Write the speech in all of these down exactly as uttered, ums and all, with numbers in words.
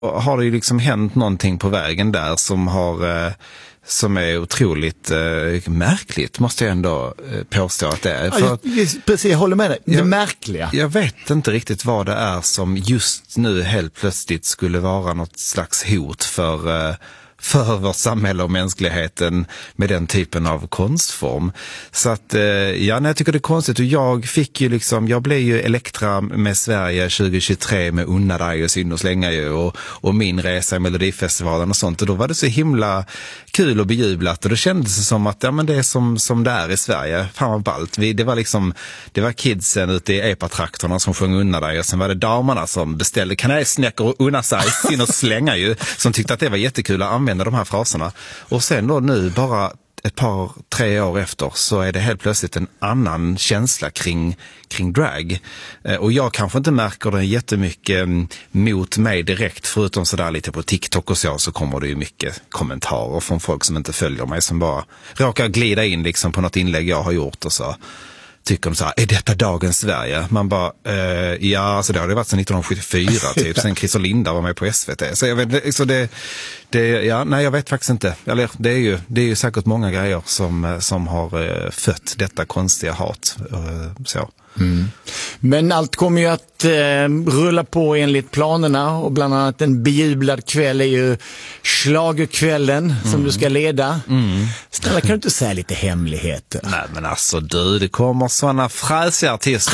har det ju liksom hänt någonting på vägen där som har eh, som är otroligt eh, märkligt, måste jag ändå eh, påstå att det är. För ja, precis, jag håller med dig. Det jag, märkliga. Jag vet inte riktigt vad det är som just nu helt plötsligt skulle vara något slags hot för eh, för vårt samhälle och mänskligheten med den typen av konstform. Så att, eh, ja, nej, jag tycker det är konstigt. Och jag fick ju liksom, jag blev ju Elektra med Sverige tjugohundratjugotre med Unna dig och Synd och slänga ju och, och min resa i Melodifestivalen och sånt. Och då var det så himla kul och bejublat och det kändes det som att ja, men det är som, som det är i Sverige. Fan vad ballt. Vi, det var liksom, det var kidsen ute i epatraktorna som sjöng Unna dig och sen var det damerna som beställde kanelsnäckor och unna sig, Synd och slänga ju, som tyckte att det var jättekul att använda de här fraserna. Och sen då nu bara ett par, tre år efter så är det helt plötsligt en annan känsla kring, kring drag. Eh, och jag kanske inte märker det jättemycket mot mig direkt, förutom sådär lite på TikTok och så, så kommer det ju mycket kommentarer från folk som inte följer mig som bara råkar glida in liksom på något inlägg jag har gjort och så tycker de så här, är detta dagens Sverige? Man bara, eh, ja, alltså det har det varit sedan nittonhundrasjuttiofyra typ, sen Chris och Linda var med på S V T. Så jag vet, så det, det, ja, nej jag vet faktiskt inte. Eller det är ju, det är ju säkert många grejer som, som har eh, fött detta konstiga hat. Eh, så. Mm. Men allt kommer ju att eh, rulla på enligt planerna och bland annat en bejublad kväll är ju schlagerkvällen mm. som du ska leda. Mm. Snälla, kan du inte säga lite hemligheter? Nej men alltså du, det kommer sådana fräsiga artister.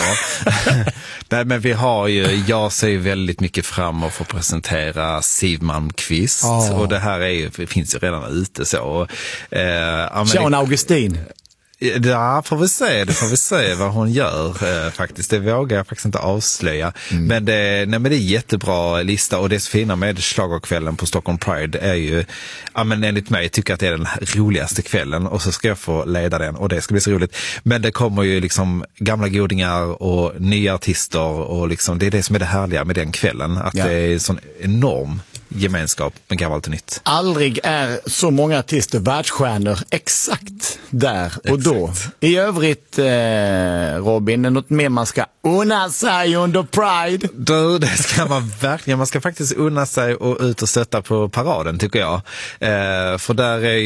Nej men vi har ju, jag ser ju väldigt mycket fram och får presentera Siw Malmkvist oh. och det här är ju, det finns ju redan ute så. Eh, Sean Augustin. Ja, får vi se, det får vi se vad hon gör eh, faktiskt. Det vågar jag faktiskt inte avslöja. Mm. Men, det, nej, men det är jättebra lista och det så fina med schlagerkvällen på Stockholm Pride är ju, ja men enligt mig tycker jag att det är den roligaste kvällen och så ska jag få leda den och det ska bli så roligt. Men det kommer ju liksom gamla godingar och nya artister och liksom, det är det som är det härliga med den kvällen. Att ja. Det är en sån enorm gemenskap med gammalt och nytt. Aldrig är så många artister världsstjärnor exakt där och exakt. Då. I övrigt, eh, Robin, är något mer man ska unna sig under Pride? Du, det ska man verkligen. Man ska faktiskt unna sig och ut och stötta på paraden tycker jag. Eh, för där är